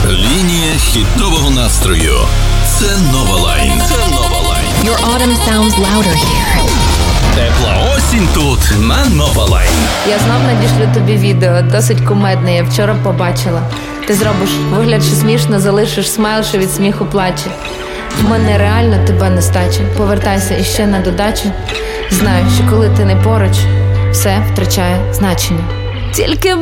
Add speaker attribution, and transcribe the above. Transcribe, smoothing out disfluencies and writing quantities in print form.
Speaker 1: Лінія хітового настрою. Це Nova Line.
Speaker 2: Your autumn sounds louder here.
Speaker 1: Тепла осінь тут на Nova Line.
Speaker 3: Я знов надішлю тобі відео, досить кумедне, я вчора побачила. Ти зробиш вигляд, що смішно, залишиш смайл, що від сміху плаче. В мене реально тебе нестача. Повертайся іще на додачу. Знаю, що коли ти не поруч, все втрачає значення. Тільки